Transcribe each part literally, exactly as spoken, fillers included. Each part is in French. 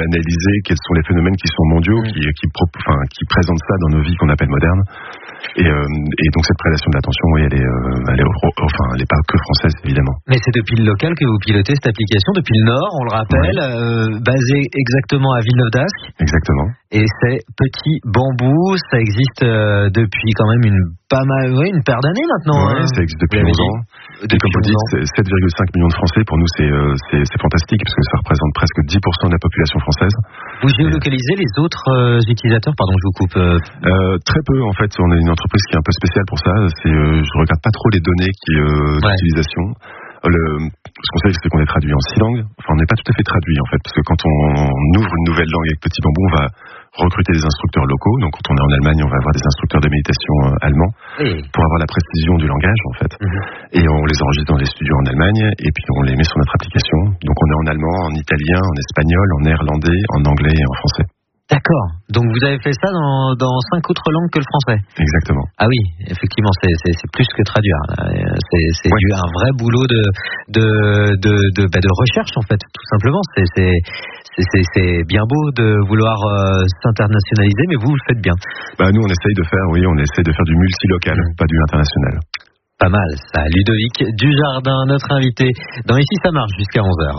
analysé quels sont les phénomènes qui sont mondiaux, qui, qui, enfin, qui présentent ça dans nos vies qu'on appelle modernes. Et, euh, et donc cette prédation de l'attention, oui, elle est, euh, elle est, enfin, elle est pas que française, évidemment. Mais c'est depuis le local que vous pilotez cette application, depuis le Nord, on le rappelle, ouais. euh, basée exactement à Villeneuve d'Ascq. Exactement. Et c'est Petit Bambou, ça existe euh, depuis quand même une pas mal, oui, une paire d'années maintenant. Oui, hein. Ça existe depuis onze ans. Depuis et comme vous dites, sept virgule cinq millions de Français, pour nous, c'est, euh, c'est, c'est fantastique, parce que ça représente presque dix pour cent de la population française. Vous géolocalisez les autres euh, utilisateurs, pardon, je vous coupe. Euh... Euh, très peu, en fait. On est une entreprise qui est un peu spéciale pour ça. C'est, euh, je regarde pas trop les données qui, euh, ouais. d'utilisation. Le, ce qu'on sait, c'est qu'on est traduit en six langues. Enfin, on n'est pas tout à fait traduit, en fait, parce que quand on, on ouvre une nouvelle langue avec Petit Bambou, on va recruter des instructeurs locaux. Donc, quand on est en Allemagne, on va avoir des instructeurs de méditation euh, allemands oui. pour avoir la précision du langage, en fait. Mm-hmm. Et on les enregistre dans des studios en Allemagne, et puis on les met sur notre application. Donc, on est en allemand, en italien, en espagnol, en néerlandais, en anglais et en français. D'accord. Donc vous avez fait ça dans, dans cinq autres langues que le français. Exactement. Ah oui, effectivement, c'est, c'est, c'est plus que traduire. C'est, c'est ouais. du, un vrai boulot de de de de, bah de recherche en fait, tout simplement. C'est c'est c'est, c'est, c'est bien beau de vouloir euh, s'internationaliser, mais vous, vous le faites bien. Bah nous, on essaye de faire, oui, on essaye de faire du multilocal, mmh. pas du international. Pas mal, ça. Ludovic Dujardin, notre invité dans Ici ça marche jusqu'à onze heures.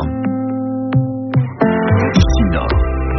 Ici Nord.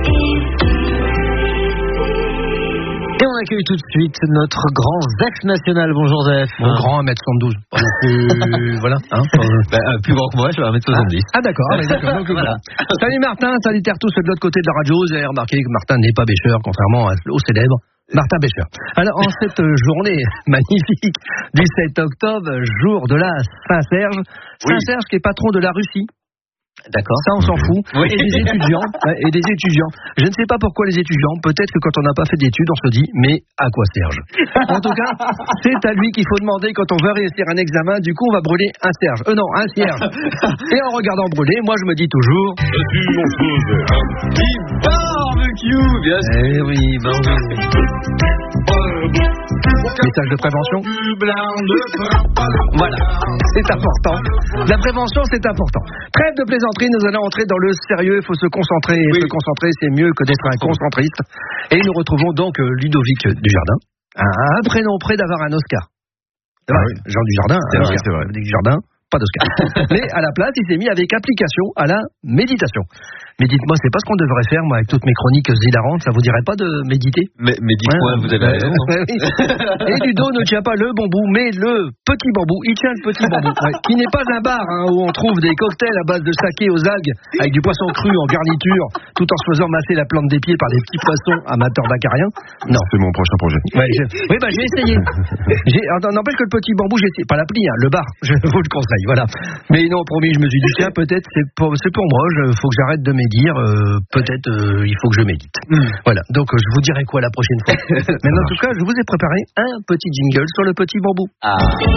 Et on accueille tout de suite notre grand Zef national. Bonjour Zef. Mon grand un mètre soixante-douze. Euh, voilà. Hein, bah, plus grand que moi, je vais un mètre soixante-dix. Ah, ah d'accord. Ah, d'accord donc, voilà. Salut Martin, salutaire tous de l'autre côté de la radio. Vous avez remarqué que Martin n'est pas bêcheur, contrairement au célèbre Martin Bécheur. Alors, en cette journée magnifique du sept octobre, jour de la Saint-Serge, Saint-Serge oui. qui est patron de la Russie. D'accord. Ça, on s'en fout. Oui. Et des étudiants. Et des étudiants. Je ne sais pas pourquoi les étudiants. Peut-être que quand on n'a pas fait d'études, on se dit, mais à quoi Serge ? En tout cas, c'est à lui qu'il faut demander quand on veut réussir un examen. Du coup, on va brûler un Serge. Euh, non, un Serge. Et en regardant brûler, moi, je me dis toujours. Et puis, on faisait un petit barbecue, bien sûr. Eh oui, barbecue. Message de prévention. Voilà, c'est important. La prévention, c'est important. Trêve de plaisanterie, nous allons entrer dans le sérieux. Il faut se concentrer. Et oui. Se concentrer, c'est mieux que d'être un concentriste. Et nous retrouvons donc Ludovic Dujardin, un prénom près d'avoir un Oscar. C'est vrai, ah oui. Jean Dujardin, c'est vrai, c'est vrai. Dujardin, pas d'Oscar. Mais à la place, il s'est mis avec application à la méditation. Mais dites-moi, c'est pas ce qu'on devrait faire, moi, avec toutes mes chroniques hilarantes, ça vous dirait pas de méditer ? Mais, mais dites-moi, ouais, vous avez raison. Et Ludo ne tient pas le bambou, mais le petit bambou. Il tient le petit bambou, ouais, qui n'est pas un bar hein, où on trouve des cocktails à base de saké aux algues, avec du poisson cru en garniture, tout en se faisant masser la plante des pieds par des petits poissons amateurs d'acariens. Non. C'est mon prochain projet. Ouais, je... Oui, bah j'ai essayé. J'ai... N'empêche que le petit bambou, j'ai essayé. Pas l'appli, hein, le bar, je vous le conseille, voilà. Mais non, promis, je me suis dit, tiens, peut-être c'est pour, c'est pour moi, il faut que j'arrête de méditer. Dire euh, peut-être euh, il faut que je médite. Mm. Voilà, donc euh, je vous dirai quoi la prochaine fois. Mais en tout cas, je vous ai préparé un petit jingle sur le petit bambou. Ah.